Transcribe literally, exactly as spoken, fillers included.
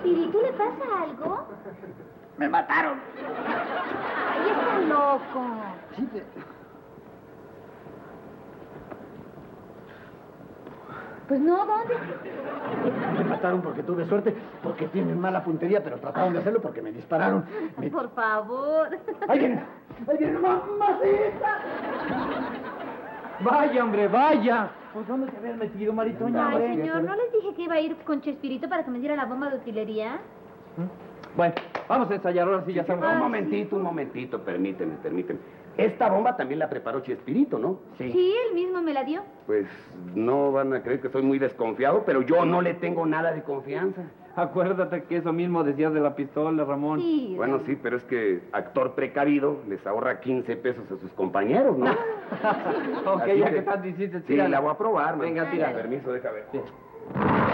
Chespirito, ¿le pasa algo? Me mataron. Ay, está loco. Sí, te... Pues no, ¿dónde? Me mataron porque tuve suerte, porque tienen mala puntería, pero trataron de hacerlo porque me dispararon. Me... Por favor. ¡Ahí viene! ¡Ahí viene, mamacita! Vaya, hombre, vaya. ¿Pues dónde se habían metido, Maritoña, Ay, hombre? señor, ¿no les dije que iba a ir con Chespirito para que me diera la bomba de utilería? Bueno, vamos a ensayar ahora sí, ya Sí, estamos. un momentito, un momentito, permíteme, permíteme. Esta bomba también la preparó Chespirito, ¿no? Sí, él mismo me la dio. Pues no van a creer que soy muy desconfiado, pero yo no le tengo nada de confianza. Acuérdate que eso mismo decías de la pistola, Ramón. Sí. Bueno, sí, pero es que actor precavido les ahorra quince pesos a sus compañeros, ¿no? Ok, Así ya que- que tanto hiciste, Sí, tírala. la voy a probar, man. Venga, tírala. Permiso, deja ver. Sí.